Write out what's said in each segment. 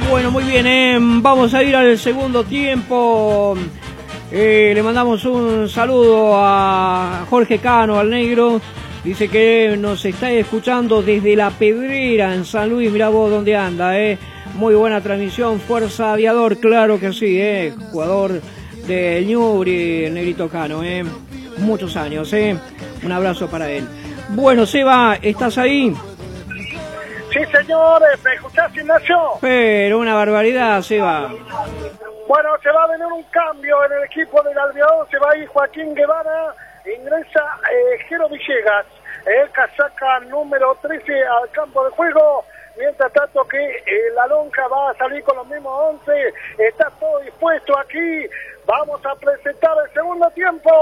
Bueno, muy bien, vamos a ir al segundo tiempo. Le mandamos un saludo a Jorge Cano, al negro. Dice que nos está escuchando desde La Pedrera, en San Luis. Mirá vos dónde anda, Muy buena transmisión, Fuerza Aviador, claro que sí, jugador de Ñubri, el negrito Cano, muchos años, un abrazo para él. Bueno, Seba, ¿estás ahí? Sí, señores, ¿me escuchás, Ignacio? Pero una barbaridad, Seba. Bueno, se va a venir un cambio en el equipo del Aviador, se va a ir Joaquín Guevara, ingresa Jero Villegas, casaca número 13 al campo de juego, mientras tanto que la lonja va a salir con los mismos 11, está todo dispuesto aquí, vamos a presentar el segundo tiempo.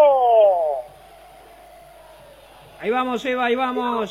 Ahí vamos, Eva, ahí vamos.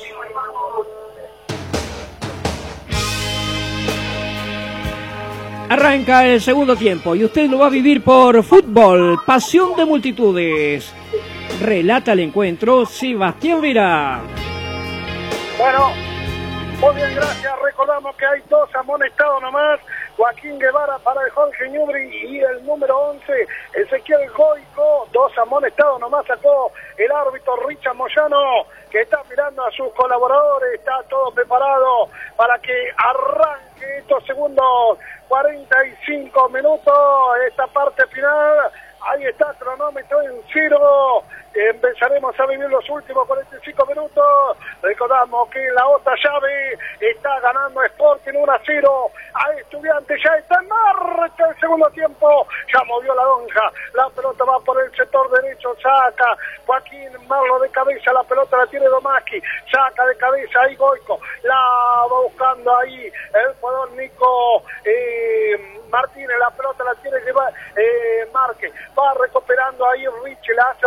Arranca el segundo tiempo y usted lo va a vivir por Fútbol, pasión de multitudes. Relata el encuentro Sebastián Vera. Bueno, muy bien, gracias. Recordamos que hay 2 amonestados nomás. Joaquín Guevara para el Jorge Ñubri y el número 11, Ezequiel Goico. 2 amonestados nomás sacó el árbitro Richard Moyano, que está mirando a sus colaboradores. Está todo preparado para que arranque estos segundos 45 minutos, esta parte final. Ahí está, cronómetro en 0. Empezaremos a vivir los últimos 45 minutos. Recordamos que la otra llave está ganando Sporting 1-0 a Estudiantes. Ya está en marcha el segundo tiempo. Ya movió la lonja. La pelota va por el sector derecho. Saca Joaquín Marlo de cabeza. La pelota la tiene Domaski. Saca de cabeza ahí Goico. La va buscando ahí el jugador Nico Martínez. La pelota la tiene Márquez. Va recuperando ahí Richie. La hace